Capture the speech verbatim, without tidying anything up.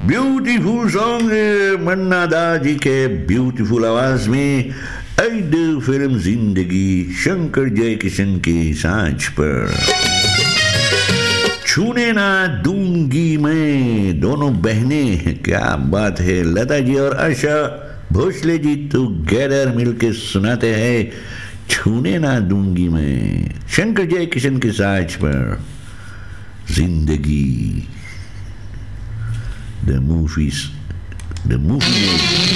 Beautiful song मन्ना दा जी के beautiful आवाज में ऐड फिल्म जिंदगी शंकर जय किशन की सांच पर छूने ना दूंगी मैं दोनों बहनें क्या बात है। लता जी और आशा भोसले जी टुगेदर मिलके सुनाते हैं छूने ना दूंगी मैं शंकर जय किशन की सांच पर जिंदगी। The movies, the movie